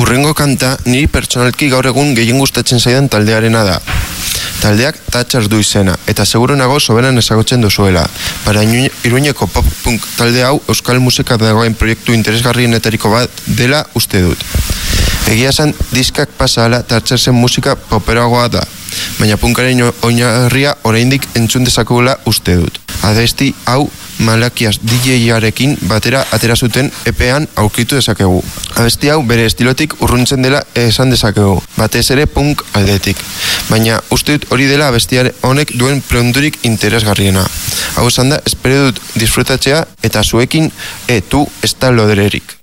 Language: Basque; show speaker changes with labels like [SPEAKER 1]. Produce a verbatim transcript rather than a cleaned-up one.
[SPEAKER 1] Urrengo kanta niri pertsonalki gaur egun gehien gustatzen zaidan taldearena da. Taldeak Thatchers du izena, eta seguru nago soberan ezagutzen duzuela. Para Iruñeko pop-punk talde hau euskal musika dagoen proiektu interesgarrienetariko bat dela uste dut. Egia esan, diskak pasa ala Thatchersen musika poperagoa da, baina punkaren oinarria oraindik entzun dezakegula uste dut. Adesti hau Malakias D J-arekin batera atera zuten epean aurkitu dezakegu. Abesti hau bere estilotik urruntzen dela esan dezakegu, batez ere punk aldetik. Baina uste dut hori dela abestiare honek duen preundurik interesgarriena. Hau esan da, espero dut disfrutatzea eta zuekin etu ez da lodererik.